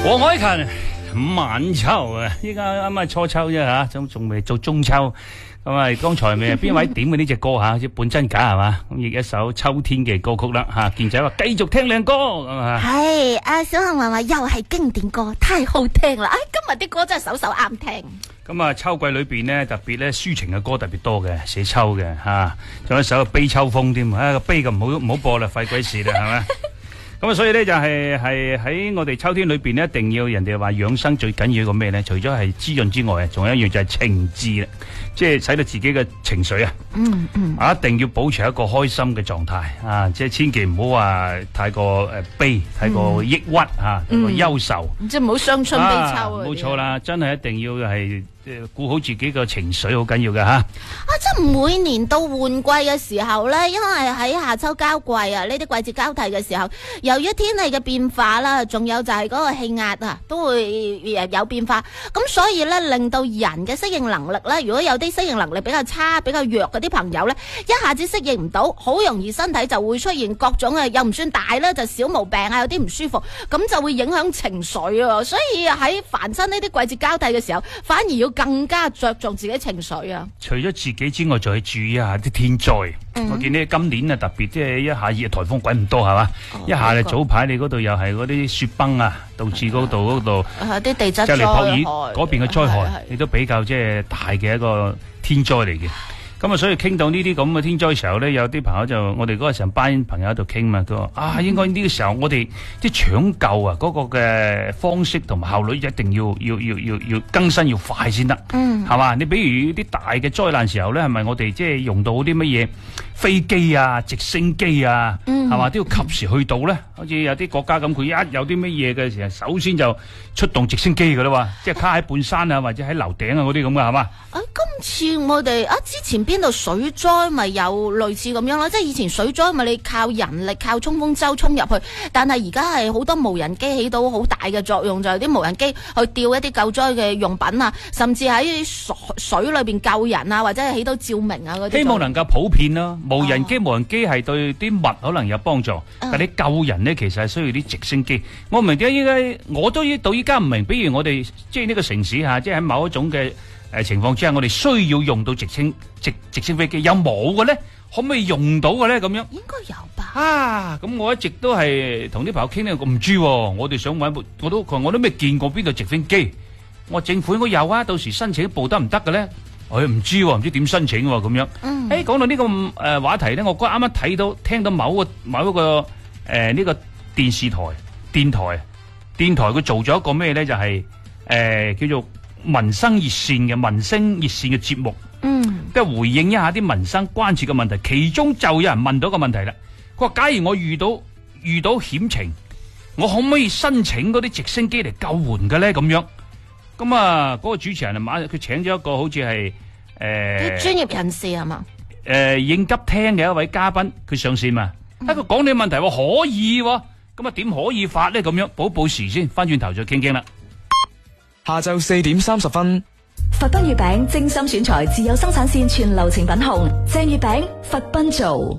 黃凱芹晚秋啊，依家啱啱初秋啫吓，仲未做中秋。咁啊，剛才咪邊位點嘅呢隻歌吓，好似半真假係嘛？咁亦一首秋天嘅歌曲啦吓。健仔話繼續聽靚歌咁啊。 係阿小杏話又係經典歌，太好聽啦！今日啲歌真係首首啱聽。 咁啊，秋季裏邊呢，特別咧抒情嘅歌特別多嘅，寫秋嘅吓，仲有一首悲秋風添，個悲就唔好播啦，費鬼事啦，係咪？咁啊，所以咧就係喺我哋秋天裏邊咧，一定要人哋話養生最緊要個咩咧？除咗係滋潤之外，仲有一樣就係情志啦，即係使到自己嘅情緒一定要保持一個開心嘅狀態啊！即係千祈唔好話太過悲，太過抑鬱太過憂愁， 即係唔好傷春悲秋。 冇錯啦，真係一定要係顧好自己個情緒，好緊要嘅吓。 即係每年到換季嘅時候咧，因為喺夏秋交季啊，呢啲季節交替嘅時候，由於天氣嘅變化啦，仲有就係嗰個氣壓啊，都會有變化。咁所以咧，令到人嘅適應能力咧，如果有啲適應能力比較差、比較弱嗰啲朋友咧，一下子適應唔到，好容易身體就會出現各種又唔算大咧，就小毛病啊，有啲唔舒服，咁就會影響情緒啊。所以喺凡親呢啲季節交替嘅時候，反而要更加着重自己情緒啊。 除咗自己之外，就係注意一下啲天災。我見呢今年啊特別，即係一下熱颱風鬼唔多係嘛，一下你早排你嗰度又係嗰啲雪崩啊，導致嗰度啲地質災害， 就尼泊爾嗰邊嘅災害，亦都比較即係大嘅一個天災嚟嘅。咁啊，所以傾到呢啲咁嘅天災嘅時候咧，有啲朋友就我哋嗰個成班朋友喺度傾嘛，佢話應該呢個時候我哋即係搶救啊嗰個嘅方式同埋效率一定要更新要快先得，係嘛？你比如啲大嘅災難時候咧，係咪我哋即係用到啲乜嘢飛機啊、直升機啊，係嘛都要及時去到咧？好似有啲國家咁，佢一有啲乜嘢嘅時候，首先就出動直升機噶啦喎，即係卡喺半山啊，或者喺樓頂啊嗰啲咁嘅係嘛？ 今次我哋之前邊度水災咪有類似咁樣啦，即係以前水災咪你靠人力靠衝鋒舟衝入去，但係而家係好多無人機起到好大嘅作用，就係啲無人機去吊一啲救災嘅用品啊，甚至喺水裏邊救人啊，或者係起到照明啊嗰啲。希望能夠普遍咯，無人機係對啲物可能有幫助，但你救人呢，其實係需要啲直升機。我唔明點解依家我都到依家唔明，比如我哋即係呢個城市吓，即係喺某一種嘅情況之下，我哋需要用到直升飛機，有冇嘅咧？可唔可以用到嘅咧？咁樣應該有吧？ 咁我一直都係同啲朋友傾咧，我唔知，我哋想搵部，我都未見過邊度直升機。我話政府應該有啊，到時申請報得唔得嘅咧？我唔知點申請咁樣。講到呢個話題咧，我啱啱聽到某一個呢個電台佢做咗一個咩咧？就係叫做民生熱線嘅節目，即係回應一下啲民生關切嘅問題。其中就有人問到個問題啦，佢話假如我遇到險情，我可唔可以申請嗰啲直升機嚟救援嘅咧？咁樣咁啊，嗰個主持人佢請咗一個好似係啲專業人士係嘛？ 應急廳嘅一位嘉賓，佢上線嘛？佢講你問題可以喎，咁啊點可以發咧？咁樣報時先，翻轉頭再傾傾啦。 下晝4點30分， 佛賓月餅精心選材，自有生產線全流程品控，正月餅佛賓做。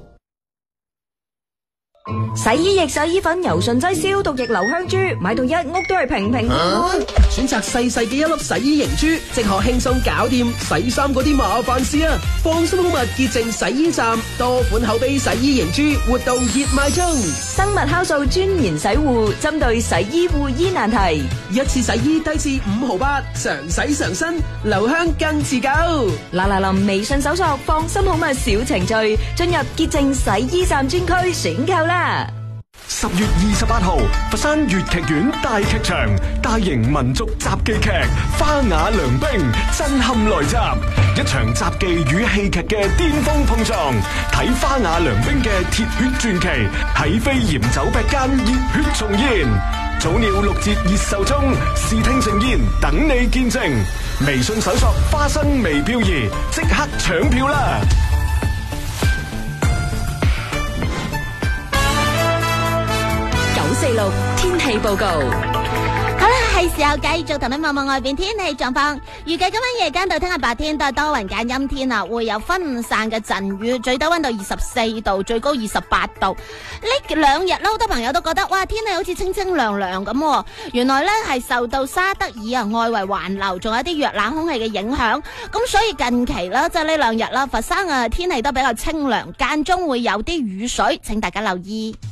洗衣液、洗衣粉、柔順劑、消毒液、留香珠，買到一屋都係平平安安。 選擇細細嘅一粒洗衣凝珠，即可輕鬆搞掂洗衫嗰啲麻煩事啊！放心好物潔淨洗衣站，多款口碑洗衣凝珠活動熱賣中。 生物酵素專研洗護，針對洗衣護衣難題， 一次洗衣低至5毫8，常洗常新，留香更持久。 嗱，微信搜索放心好物小程序，進入潔淨洗衣站專區選購啦。 10月28號，佛山粵劇院大劇場大型民族雜技劇《花雅良兵》震撼來襲，一場雜技與戲劇嘅巔峰碰撞，睇花雅良兵嘅鐵血傳奇喺飛檐走壁間熱血重現。早鳥6折熱售中，視聽盛宴等你見證。微信搜索花生微漂移，即刻搶票啦 ！946天氣報告。 好啦。 係時候繼續同你望望外邊天氣狀況。預計今晚夜間到聽日白天都係多雲間陰天啊，會有分散嘅陣雨，最低溫度24度，最高28度。呢兩日好多朋友都覺得哇，天氣好似清清涼涼咁。原來呢係受到沙德爾啊外圍環流，仲有啲弱冷空氣嘅影響。咁所以近期啦，即係呢兩日啦，佛山嘅天氣都比較清涼，間中會有啲雨水，請大家留意。